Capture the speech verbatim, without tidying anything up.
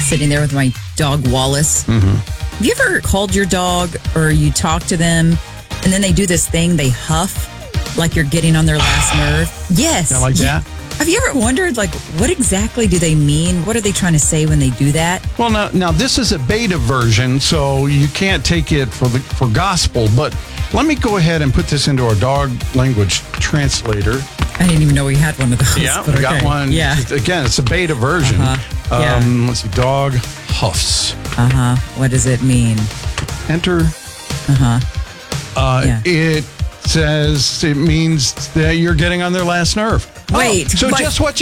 sitting there with my dog, Wallace. Mm-hmm. Have you ever called your dog or you talk to them and then they do this thing, they huff like you're getting on their last nerve? Yes. Yeah, like that? Have you ever wondered, like, what exactly do they mean? What are they trying to say when they do that? Well, now, now this is a beta version, so you can't take it for the for gospel. But let me go ahead and put this into our dog language translator. I didn't even know we had one of those. Yeah, but we got okay. one. Yeah. Again, it's a beta version. Uh-huh. Yeah. Um, let's see, dog huffs. Uh-huh. What does it mean? Enter. Uh-huh. Uh, Yeah. It says it means that you're getting on their last nerve. Wait, Oh, so but- just what